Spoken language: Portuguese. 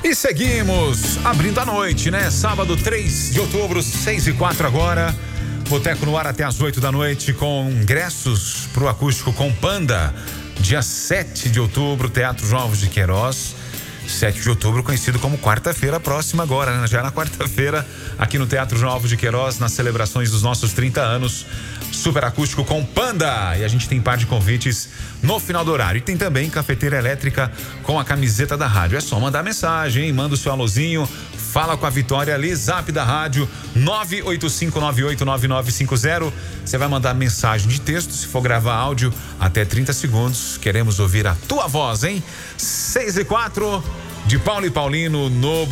E seguimos abrindo a noite, né? Sábado 3 de outubro, 6h04 agora. Boteco no ar até as 8 da noite com ingressos pro acústico com Panda. Dia 7 de outubro, Teatro João Alves de Queiroz. 7 de outubro, conhecido como quarta-feira próxima agora, né? Já na quarta-feira, aqui no Teatro João Alves de Queiroz, nas celebrações dos nossos 30 anos. Super acústico com Panda. E a gente tem par de convites no final do horário. E tem também cafeteira elétrica com a camiseta da rádio. É só mandar mensagem, hein? Manda o seu alôzinho. Fala com a Vitória ali, zap da rádio 985989950. Você vai mandar mensagem de texto, se for gravar áudio, até 30 segundos. Queremos ouvir a tua voz, hein? 6h04, de Paulo e Paulino no